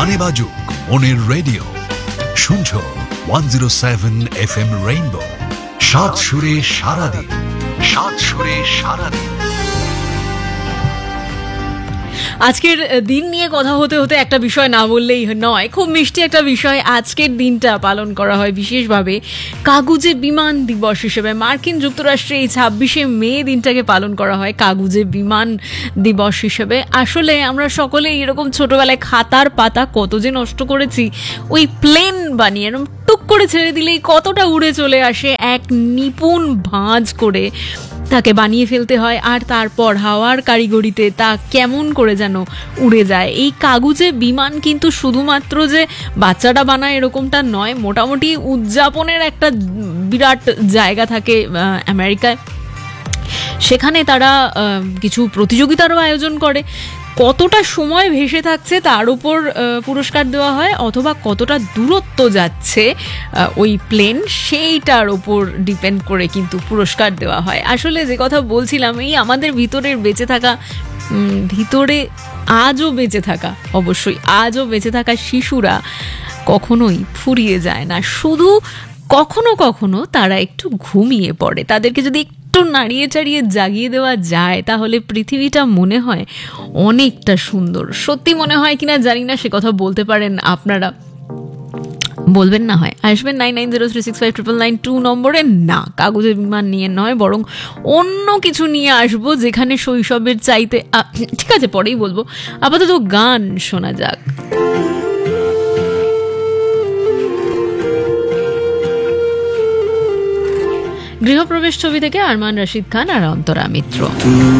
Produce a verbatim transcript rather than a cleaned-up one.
গানে বাজুক মনের রেডিও, শুনছো one zero seven F M rainbow. সাত সুরে সারাদিন, সাত সুরে সারাদিন। আজকের দিন নিয়ে কথা হতে হতে একটা বিষয় না বললেই নয়, খুব মিষ্টি একটা বিষয়। আজকের দিনটা পালন করা হয় বিশেষভাবে কাগুজে বিমান দিবস হিসেবে। মার্কিন যুক্তরাষ্ট্রে এই ছাব্বিশে মে দিনটাকে পালন করা হয় কাগুজে বিমান দিবস হিসেবে। আসলে আমরা সকলে এরকম ছোটবেলায় খাতার পাতা কত যে নষ্ট করেছি ওই প্লেন বানিয়ে, এরকম টুক করে ছেড়ে দিলেই কতটা উড়ে চলে আসে। এক নিপুণ ভাঁজ করে তাকে বানিয়ে ফেলতে হয়, আর তারপর হাওয়ার কারিগরিতে তা কেমন করে যেন উড়ে যায়। এই কাগুজে বিমান কিন্তু শুধুমাত্র যে বাচ্চাটা বানায় এরকমটা নয়, মোটামুটি উদযাপনের একটা বিরাট জায়গা থাকে আমেরিকায়। সেখানে তারা কিছু প্রতিযোগিতারও আয়োজন করে। কতটা সময় ভেসে থাকছে তার উপর পুরস্কার দেওয়া হয়, অথবা কতটা দূরত্ব যাচ্ছে ওই প্লেন সেইটার ওপর ডিপেন্ড করে কিন্তু পুরস্কার দেওয়া হয়। আসলে যে কথা বলছিলাম, এই আমাদের ভিতরের বেঁচে থাকা, ভিতরে আজও বেঁচে থাকা, অবশ্যই আজও বেঁচে থাকা শিশুরা কখনোই ফুরিয়ে যায় না। শুধু কখনো কখনো তারা একটু ঘুমিয়ে পড়ে। তাদেরকে যদি একটু নাড়িয়ে চাড়িয়ে জাগিয়ে দেওয়া যায় তাহলে পৃথিবীটা মনে হয় অনেকটা সুন্দর। সত্যি মনে হয় কিনা জানি না, সে কথা বলতে পারেন আপনারা, বলবেন না হয়। আসবেন nine nine zero three six five triple nine two নম্বরে। না, কাগজের বিমান নিয়ে নয়, বরং অন্য কিছু নিয়ে আসবো যেখানে শৈশবের চাইতে, ঠিক আছে পরেই বলবো, আপাতত গান শোনা যাক। গৃহপ্রবেশ ছবি থেকে আরমান রশিদ খান আর অন্তরা মিত্র।